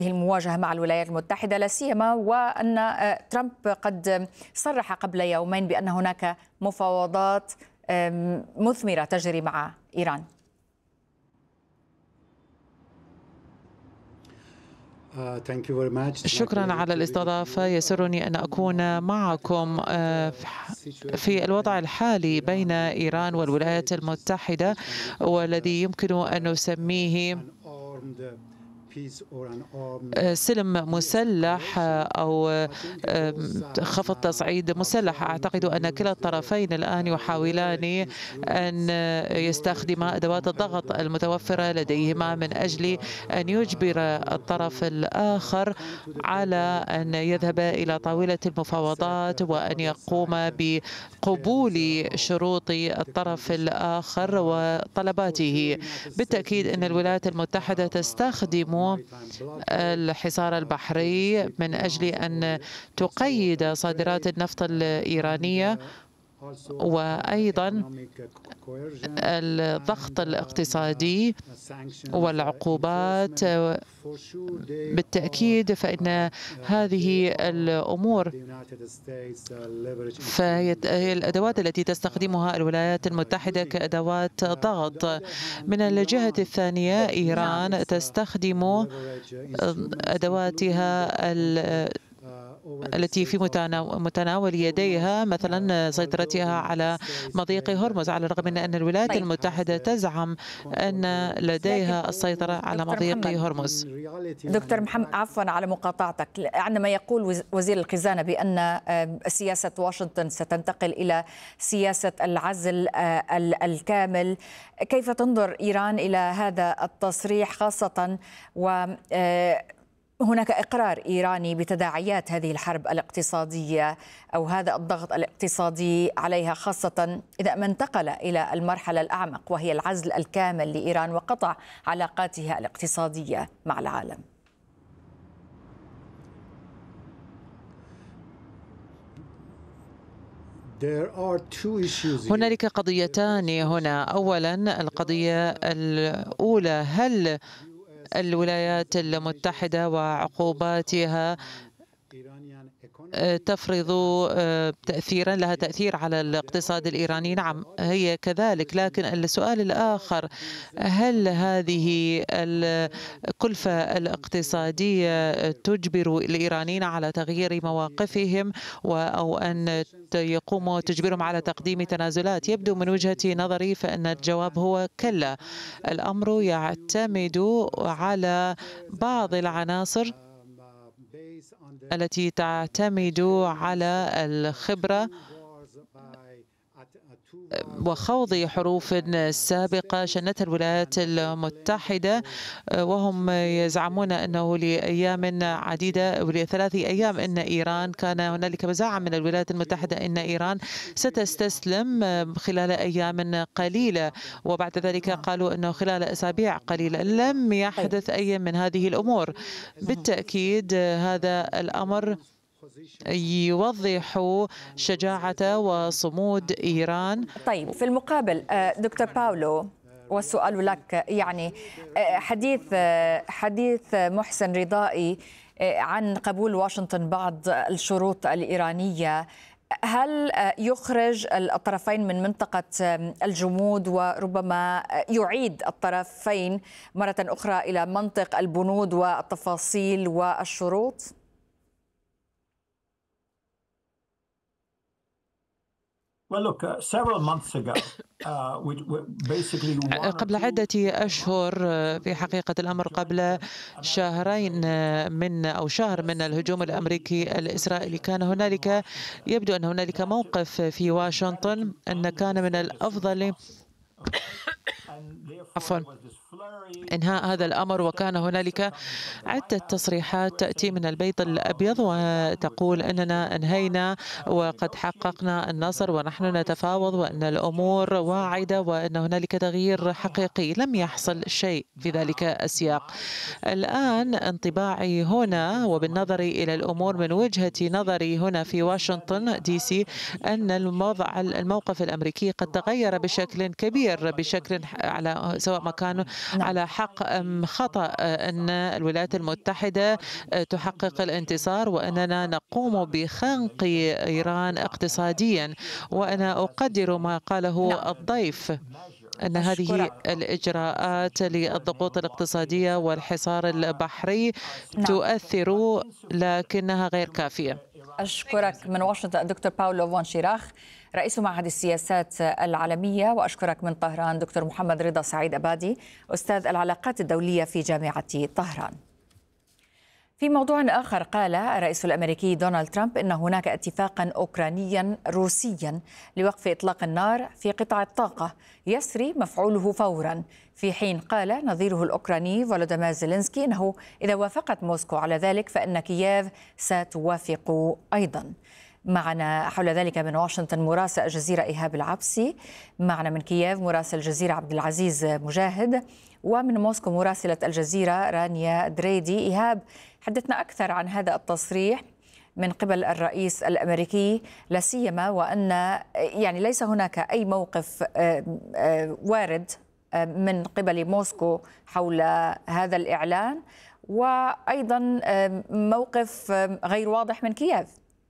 المواجهة مع الولايات المتحدة، لا سيما وأن ترامب قد صرح قبل يومين بأن هناك مفاوضات مثمرة تجري مع إيران؟ شكرا على الاستضافة. يسرني أن أكون معكم في الوضع الحالي بين إيران والولايات المتحدة، والذي يمكن أن نسميه سلم مسلح أو خفض تصعيد مسلح. أعتقد أن كلا الطرفين الآن يحاولان أن يستخدما أدوات الضغط المتوفرة لديهما من أجل أن يجبر الطرف الآخر على أن يذهب إلى طاولة المفاوضات وأن يقوم بقبول شروط الطرف الآخر وطلباته. بالتأكيد أن الولايات المتحدة تستخدم الحصار البحري من أجل أن تقيد صادرات النفط الإيرانية، وأيضا الضغط الاقتصادي والعقوبات. بالتأكيد فإن هذه الأمور فهي الأدوات التي تستخدمها الولايات المتحدة كأدوات ضغط. من الجهة الثانية إيران تستخدم أدواتها التي في متناول يديها، مثلا سيطرتها على مضيق هرمز، على الرغم من أن الولايات المتحدة تزعم أن لديها السيطرة على مضيق هرمز. دكتور محمد، عفوا على مقاطعتك، عندما يقول وزير الخزانة بأن سياسة واشنطن ستنتقل إلى سياسة العزل الكامل، كيف تنظر إيران إلى هذا التصريح، خاصة هناك إقرار إيراني بتداعيات هذه الحرب الاقتصادية أو هذا الضغط الاقتصادي عليها، خاصة إذا ما انتقل إلى المرحلة الأعمق وهي العزل الكامل لإيران وقطع علاقاتها الاقتصادية مع العالم؟ هنالك قضيتان هنا. أولا القضية الأولى، هل الولايات المتحدة وعقوباتها تفرض تأثيرا لها تأثير على الاقتصاد الإيراني؟ نعم هي كذلك، لكن السؤال الآخر، هل هذه الكلفة الاقتصادية تجبر الإيرانيين على تغيير مواقفهم أو أن تجبرهم على تقديم تنازلات؟ يبدو من وجهة نظري فإن الجواب هو كلا. الأمر يعتمد على بعض العناصر التي تعتمد على الخبرة وخوض حروف سابقة شنتها الولايات المتحدة، وهم يزعمون أنه لأيام عديدة ول3 أيام إن إيران كان هنالك مزاعم من الولايات المتحدة إن إيران ستستسلم خلال أيام قليلة، وبعد ذلك قالوا أنه خلال أسابيع قليلة. لم يحدث أي من هذه الأمور. بالتأكيد هذا الأمر يوضح شجاعة وصمود إيران. طيب، في المقابل دكتور باولو، والسؤال لك، يعني حديث محسن رضائي عن قبول واشنطن بعض الشروط الإيرانية، هل يخرج الطرفين من منطقة الجمود وربما يعيد الطرفين مرة أخرى إلى منطق البنود والتفاصيل والشروط؟ قبل عدة أشهر، في حقيقة الأمر قبل شهرين أو شهر من الهجوم الأمريكي الإسرائيلي، كان هنالك يبدو أن هنالك موقف في واشنطن أن كان من الأفضل إنهاء هذا الأمر. وكان هنالك عدة تصريحات تأتي من البيت الأبيض وتقول أننا أنهينا وقد حققنا النصر ونحن نتفاوض وأن الأمور واعدة وأن هنالك تغيير حقيقي. لم يحصل شيء في ذلك السياق. الآن انطباعي هنا وبالنظر إلى الأمور من وجهة نظري هنا في واشنطن دي سي أن الموقف الأمريكي قد تغير بشكل كبير، بشكل على سواء ما كانوا على حق أم خطأ أن الولايات المتحدة تحقق الانتصار وأننا نقوم بخنق إيران اقتصاديا. وأنا أقدر ما قاله الضيف أن هذه الإجراءات للضغوط الاقتصادية والحصار البحري تؤثر لكنها غير كافية. أشكرك من واشنطن دكتور باولو فون شيراخ رئيس معهد السياسات العالمية، وأشكرك من طهران دكتور محمد رضا سعيد أبادي أستاذ العلاقات الدولية في جامعة طهران. في موضوع آخر، قال الرئيس الأمريكي دونالد ترامب إن هناك اتفاقا أوكرانيا روسيا لوقف إطلاق النار في قطاع الطاقة يسري مفعوله فورا، في حين قال نظيره الأوكراني فولوديمير زيلينسكي إنه إذا وافقت موسكو على ذلك فإن كييف ستوافق أيضا. معنا حول ذلك من واشنطن مراسل الجزيرة إيهاب العبسي، معنا من كييف مراسل الجزيرة عبد العزيز مجاهد، ومن موسكو مراسلة الجزيرة رانيا دريدي. إيهاب، حدثنا أكثر عن هذا التصريح من قبل الرئيس الأمريكي، لا سيما وأن يعني ليس هناك أي موقف وارد من قبل موسكو حول هذا الإعلان، وأيضا موقف غير واضح من كييف.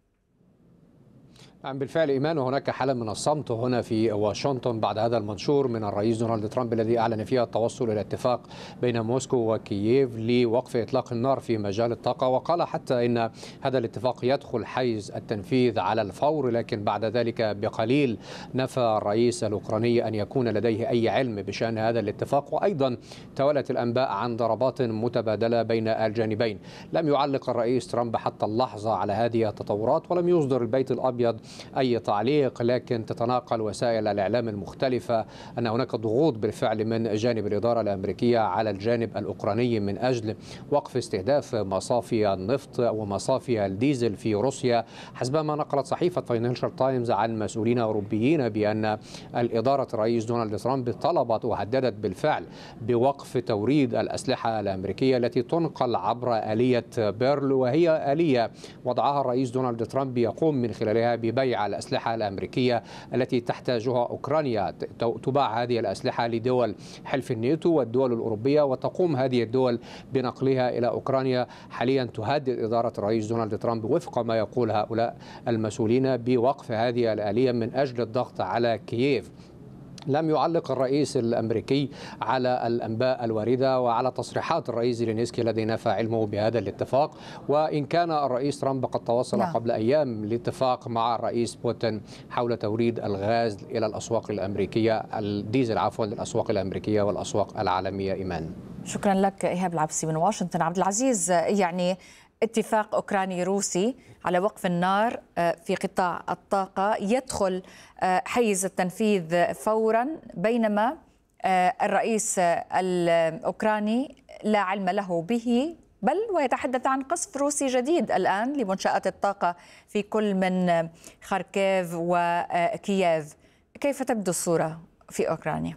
نعم بالفعل إيمان، وهناك حالة من الصمت هنا في واشنطن بعد هذا المنشور من الرئيس دونالد ترامب الذي أعلن فيها التوصل إلى اتفاق بين موسكو وكييف لوقف إطلاق النار في مجال الطاقة، وقال حتى إن هذا الاتفاق يدخل حيز التنفيذ على الفور، لكن بعد ذلك بقليل نفى الرئيس الأوكراني أن يكون لديه أي علم بشأن هذا الاتفاق. وأيضا توالت الأنباء عن ضربات متبادلة بين الجانبين. لم يعلق الرئيس ترامب حتى اللحظة على هذه التطورات، ولم يصدر البيت الأبيض أي تعليق، لكن تتناقل وسائل الإعلام المختلفة أن هناك ضغوط بالفعل من جانب الإدارة الأمريكية على الجانب الأوكراني من أجل وقف استهداف مصافي النفط ومصافي الديزل في روسيا، حسبما نقلت صحيفة فاينانشال تايمز عن مسؤولين أوروبيين بأن الإدارة الرئيس دونالد ترامب طلبت وهددت بالفعل بوقف توريد الأسلحة الأمريكية التي تنقل عبر آلية بيرل، وهي آلية وضعها الرئيس دونالد ترامب يقوم من خلالها ببيع الأسلحة الأمريكية التي تحتاجها أوكرانيا. تباع هذه الأسلحة لدول حلف الناتو والدول الأوروبية، وتقوم هذه الدول بنقلها إلى أوكرانيا. حاليا تهدد إدارة الرئيس دونالد ترامب وفق ما يقول هؤلاء المسؤولين بوقف هذه الآلية من أجل الضغط على كييف. لم يعلق الرئيس الأمريكي على الأنباء الواردة وعلى تصريحات الرئيس زيلينسكي الذي نفى علمه بهذا الاتفاق، وإن كان الرئيس ترامب قد تواصل قبل أيام لاتفاق مع الرئيس بوتين حول توريد الغاز إلى الأسواق الأمريكية، الديزل عفوا، للأسواق الأمريكية والأسواق العالمية. إيمان، شكرا لك إيهاب العبسي من واشنطن. عبد العزيز، يعني اتفاق أوكراني روسي على وقف النار في قطاع الطاقة يدخل حيز التنفيذ فورا، بينما الرئيس الأوكراني لا علم له به، بل ويتحدث عن قصف روسي جديد الآن لمنشآت الطاقة في كل من خاركيف وكييف. كيف تبدو الصورة في أوكرانيا؟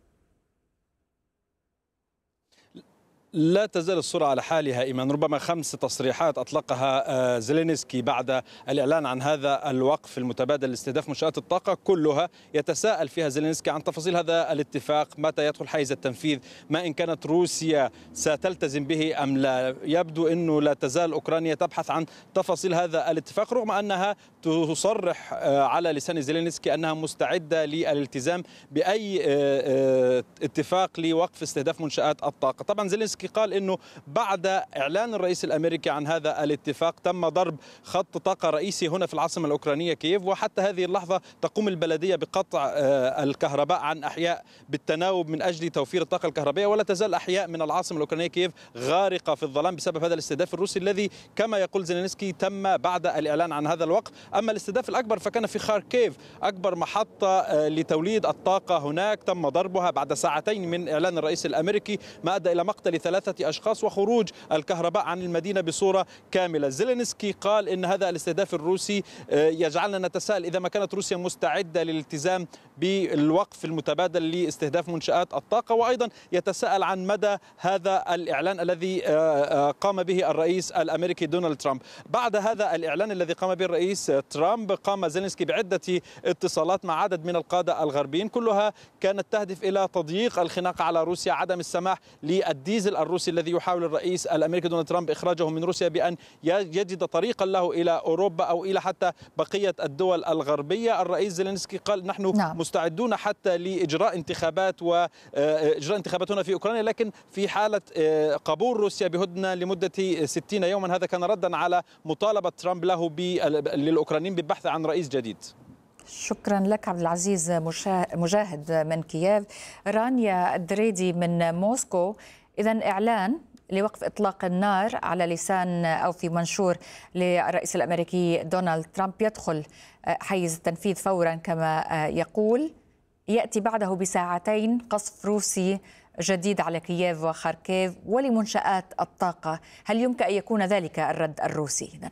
لا تزال الصورة على حالها إيمان. ربما 5 تصريحات أطلقها زيلينسكي بعد الإعلان عن هذا الوقف المتبادل لاستهداف منشآت الطاقة، كلها يتساءل فيها زيلينسكي عن تفاصيل هذا الاتفاق، متى يدخل حيز التنفيذ، ما إن كانت روسيا ستلتزم به أم لا. يبدو أنه لا تزال أوكرانيا تبحث عن تفاصيل هذا الاتفاق، رغم أنها تصرح على لسان زيلينسكي أنها مستعدة للالتزام بأي اتفاق لوقف استهداف منشآت الطاقة. طبعا زيلينسكي قال أنه بعد إعلان الرئيس الأمريكي عن هذا الاتفاق تم ضرب خط طاقة رئيسي هنا في العاصمة الأوكرانية كييف، وحتى هذه اللحظة تقوم البلدية بقطع الكهرباء عن أحياء بالتناوب من أجل توفير الطاقة الكهربائية، ولا تزال أحياء من العاصمة الأوكرانية كييف غارقة في الظلام بسبب هذا الاستهداف الروسي الذي كما يقول زيلينسكي تم بعد الإعلان عن هذا الوقف. أما الاستهداف الأكبر فكان في خاركيف، أكبر محطة لتوليد الطاقة هناك، تم ضربها بعد ساعتين من إعلان الرئيس الأمريكي، ما أدى إلى مقتل 3 أشخاص وخروج الكهرباء عن المدينة بصورة كاملة. زيلينسكي قال إن هذا الاستهداف الروسي يجعلنا نتساءل إذا ما كانت روسيا مستعدة للالتزام بالوقف المتبادل لاستهداف منشآت الطاقة، وأيضا يتساءل عن مدى هذا الإعلان الذي قام به الرئيس الأمريكي دونالد ترامب. بعد هذا الإعلان الذي قام به الرئيس ترامب قام زيلينسكي بعدة اتصالات مع عدد من القادة الغربيين، كلها كانت تهدف إلى تضييق الخناق على روسيا، عدم السماح للديزل الروسي الذي يحاول الرئيس الأمريكي دونالد ترامب إخراجه من روسيا بأن يجد طريقا له إلى أوروبا أو إلى حتى بقية الدول الغربية. الرئيس زيلينسكي قال نحن مستعدون حتى لإجراء انتخابات وإجراء انتخابات هنا في أوكرانيا، لكن في حالة قبول روسيا بهدنة لمدة 60 يوما. هذا كان ردا على مطالبة ترامب له للأوكرانيين بالبحث عن رئيس جديد. شكرا لك عبد العزيز مجاهد من كييف. رانيا الدريدي من موسكو، إذن إعلان لوقف إطلاق النار على لسان أو في منشور للرئيس الأمريكي دونالد ترامب يدخل حيز التنفيذ فورا كما يقول، يأتي بعده بساعتين قصف روسي جديد على كييف وخاركيف ولمنشآت الطاقة. هل يمكن أن يكون ذلك الرد الروسي إذن؟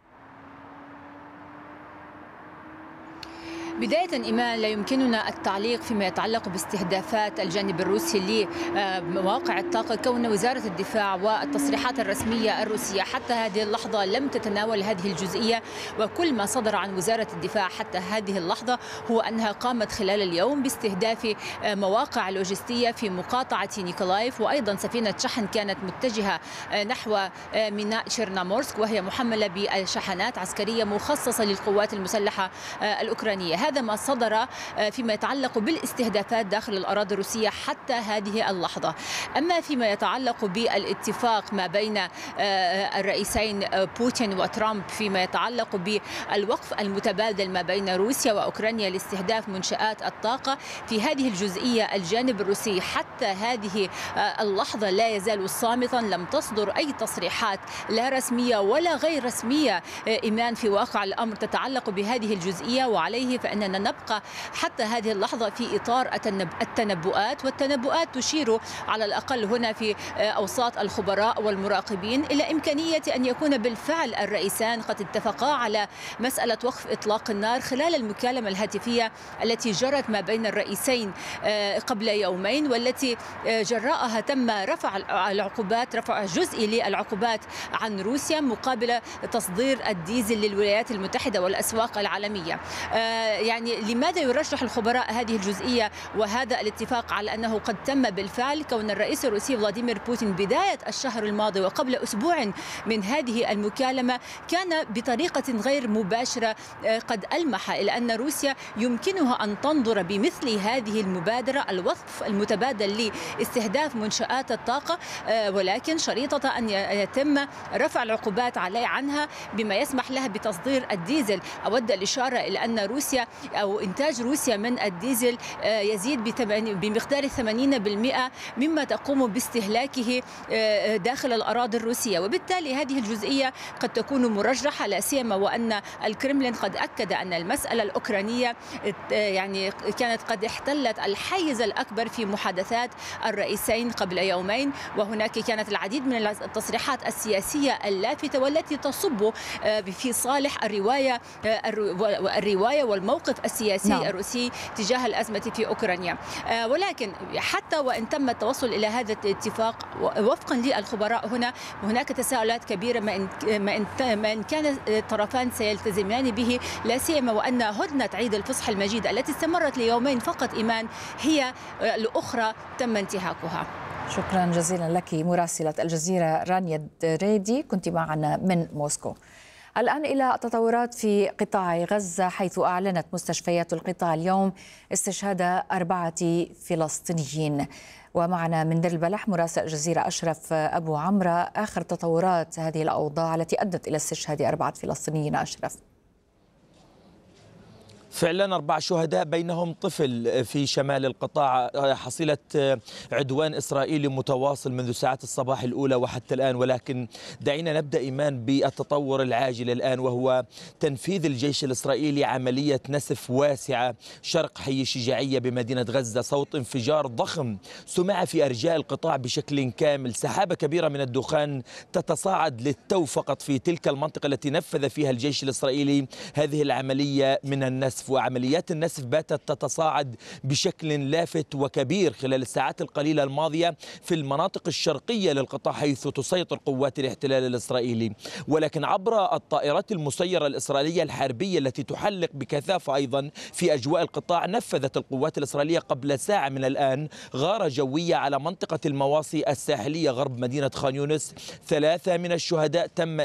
بداية إيمان، لا يمكننا التعليق فيما يتعلق باستهدافات الجانب الروسي لمواقع الطاقة، كون وزارة الدفاع والتصريحات الرسمية الروسية حتى هذه اللحظة لم تتناول هذه الجزئية، وكل ما صدر عن وزارة الدفاع حتى هذه اللحظة هو أنها قامت خلال اليوم باستهداف مواقع لوجستية في مقاطعة نيكولايف، وأيضا سفينة شحن كانت متجهة نحو ميناء شيرنامورسك وهي محملة بشحنات عسكرية مخصصة للقوات المسلحة الأوكرانية. هذا ما صدر فيما يتعلق بالاستهدافات داخل الأراضي الروسية حتى هذه اللحظة. أما فيما يتعلق بالاتفاق ما بين الرئيسين بوتين وترامب فيما يتعلق بالوقف المتبادل ما بين روسيا وأوكرانيا لاستهداف منشآت الطاقة، في هذه الجزئية الجانب الروسي حتى هذه اللحظة لا يزال صامتا، لم تصدر أي تصريحات لا رسمية ولا غير رسمية إيمان في واقع الأمر تتعلق بهذه الجزئية، وعليه فإننا نبقى حتى هذه اللحظة في إطار التنبؤات، والتنبؤات تشير على الأقل هنا في أوساط الخبراء والمراقبين إلى إمكانية أن يكون بالفعل الرئيسان قد اتفقا على مسألة وقف إطلاق النار خلال المكالمة الهاتفية التي جرت ما بين الرئيسين قبل يومين، والتي جراءها تم رفع العقوبات، رفع جزئي للعقوبات عن روسيا مقابل تصدير الديزل للولايات المتحدة والأسواق العالمية. يعني لماذا يرجح الخبراء هذه الجزئية وهذا الاتفاق على أنه قد تم بالفعل؟ كون الرئيس الروسي فلاديمير بوتين بداية الشهر الماضي وقبل أسبوع من هذه المكالمة كان بطريقة غير مباشرة قد ألمح إلى أن روسيا يمكنها أن تنظر بمثل هذه المبادرة الوقف المتبادل لاستهداف منشآت الطاقة، ولكن شريطة أن يتم رفع العقوبات عنها بما يسمح لها بتصدير الديزل. أود الإشارة إلى أن روسيا أو إنتاج روسيا من الديزل يزيد بمقدار 80% مما تقوم باستهلاكه داخل الأراضي الروسية، وبالتالي هذه الجزئية قد تكون مرجحة، لا سيما وأن الكرملين قد أكد أن المسألة الأوكرانية يعني كانت قد احتلت الحيز الأكبر في محادثات الرئيسين قبل يومين، وهناك كانت العديد من التصريحات السياسية اللافتة والتي تصب في صالح الرواية والموقف السياسي الروسي تجاه الأزمة في أوكرانيا. ولكن حتى وإن تم التوصل إلى هذا الاتفاق وفقا للخبراء هناك تساؤلات كبيرة ما إن كان الطرفان سيلتزمان به، لا سيما وأن هدنة عيد الفصح المجيد التي استمرت ليومين فقط إيمان هي الأخرى تم انتهاكها. شكرا جزيلا لك مراسلة الجزيرة رانيا الدريدي، كنت معنا من موسكو. الآن إلى التطورات في قطاع غزة، حيث أعلنت مستشفيات القطاع اليوم استشهاد 4 فلسطينيين. ومعنا من دير البلح مراسل الجزيرة أشرف أبو عمرة، آخر تطورات هذه الأوضاع التي أدت إلى استشهاد 4 فلسطينيين. أشرف. فعلا 4 شهداء بينهم طفل في شمال القطاع، حصيلة عدوان إسرائيلي متواصل منذ ساعات الصباح الأولى وحتى الآن. ولكن دعينا نبدأ إيمان بالتطور العاجل الآن، وهو تنفيذ الجيش الإسرائيلي عملية نسف واسعة شرق حي الشجاعية بمدينة غزة. صوت انفجار ضخم سمع في أرجاء القطاع بشكل كامل، سحابة كبيرة من الدخان تتصاعد للتو فقط في تلك المنطقة التي نفذ فيها الجيش الإسرائيلي هذه العملية من النسف. وعمليات النسف باتت تتصاعد بشكل لافت وكبير خلال الساعات القليلة الماضية في المناطق الشرقية للقطاع حيث تسيطر قوات الاحتلال الإسرائيلي. ولكن عبر الطائرات المسيرة الإسرائيلية الحربية التي تحلق بكثافة أيضا في أجواء القطاع، نفذت القوات الإسرائيلية قبل ساعة من الآن غارة جوية على منطقة المواصي الساحلية غرب مدينة خان يونس. 3 من الشهداء تم